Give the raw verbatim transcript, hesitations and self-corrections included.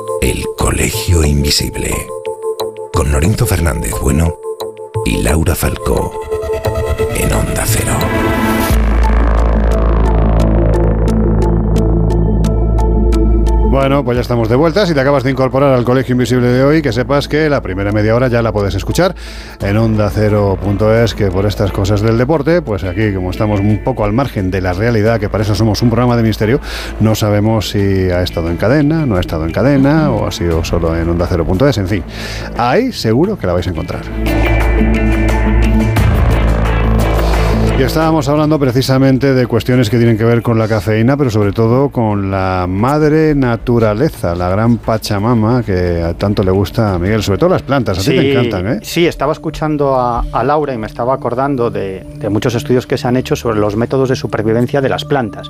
El Colegio Invisible, con Lorenzo Fernández Bueno y Laura Falcó, en Onda Cero. Bueno, pues ya estamos de vuelta. Si te acabas de incorporar al Colegio Invisible de hoy, que sepas que la primera media hora ya la puedes escuchar en onda cero punto es, que por estas cosas del deporte, pues aquí, como estamos un poco al margen de la realidad, que para eso somos un programa de misterio, no sabemos si ha estado en cadena, no ha estado en cadena, o ha sido solo en onda cero punto es, en fin. Ahí seguro que la vais a encontrar. Y estábamos hablando precisamente de cuestiones que tienen que ver con la cafeína, pero sobre todo con la madre naturaleza, la gran Pachamama, que tanto le gusta a Miguel, sobre todo las plantas, a ti sí, te encantan, ¿eh? Sí, estaba escuchando a, a Laura y me estaba acordando de, de muchos estudios que se han hecho sobre los métodos de supervivencia de las plantas.